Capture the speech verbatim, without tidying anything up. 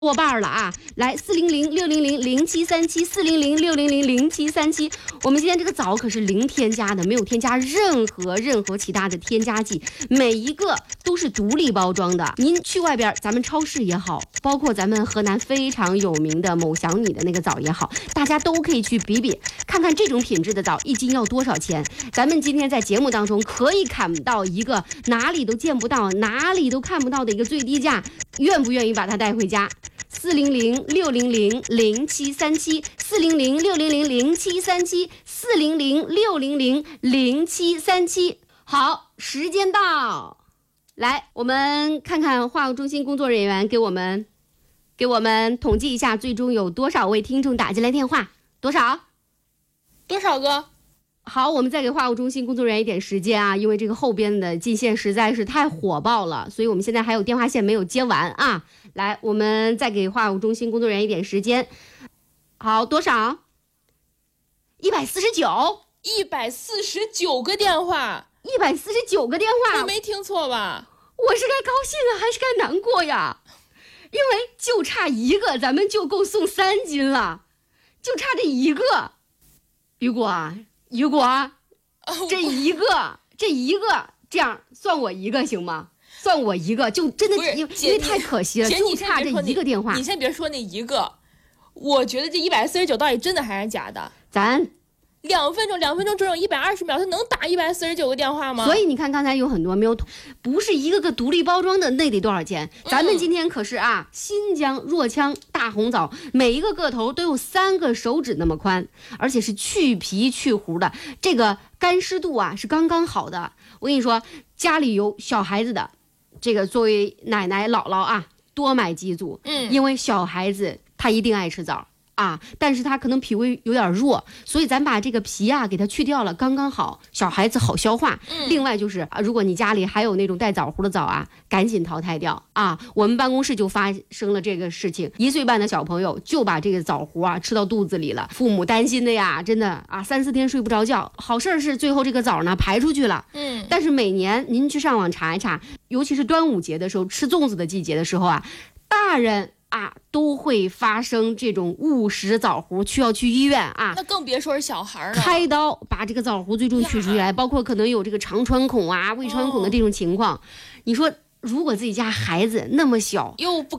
过半了啊！来，四零零六零零零七三七，四零零六零零零七三七。我们今天这个枣可是零添加的，没有添加任何任何其他的添加剂，每一个都是独立包装的。您去外边，咱们超市也好，包括咱们河南非常有名的某祥米的那个枣也好，大家都可以去比比，看看这种品质的枣一斤要多少钱。咱们今天在节目当中可以砍到一个哪里都见不到、哪里都看不到的一个最低价，愿不愿意把它带回家？四零零六零零零七三七，四零零六零零零七三七，四零零六零零零七三七。好，时间到，来，我们看看话务中心工作人员给我们给我们统计一下，最终有多少位听众打进来电话？多少？ 多少个？ 好，我们再给话务中心工作人员一点时间啊，因为这个后边的进线实在是太火爆了，所以我们现在还有电话线没有接完啊。来，我们再给话务中心工作人员一点时间。好，多少？一百四十九， 一百四十九个电话， 一百四十九个电话， 我没听错吧？ 我是该高兴啊，还是该难过呀？因为就差一个，咱们就够送三斤了，就差这一个。雨果啊，雨果，这一个，这一个，这样算我一个行吗？算我一个，就真的因为因为太可惜了，就差这一个电话。 你先别说那一个，我觉得这一百四十九到底真的还是假的？ 咱两分钟，两分钟只有一百二十秒，他能打一百四十九个电话吗？ 所以你看，刚才有很多没有，不是一个个独立包装的，那得多少钱？咱们今天可是啊，新疆若羌大红枣，每一个个头都有三个手指那么宽，而且是去皮去核的，这个干湿度啊是刚刚好的。我跟你说，家里有小孩子的。这个作为奶奶姥姥啊，多买几组，嗯，因为小孩子他一定爱吃枣啊，但是他可能脾胃有点弱，所以咱把这个皮啊给它去掉了，刚刚好，小孩子好消化。嗯、另外就是啊，如果你家里还有那种带枣核的枣啊，赶紧淘汰掉啊！我们办公室就发生了这个事情，一岁半的小朋友就把这个枣核啊吃到肚子里了，父母担心的呀，真的啊，三四天睡不着觉。好事是最后这个枣呢排出去了，嗯，但是每年您去上网查一查，尤其是端午节的时候，吃粽子的季节的时候啊，大人啊，都会发生这种误食枣核，需要去医院啊。 那更别说是小孩了， 开刀把这个枣核最终取出来，包括可能有这个肠穿孔啊、胃穿孔的这种情况。哦、你说，如果自己家孩子那么小， 又不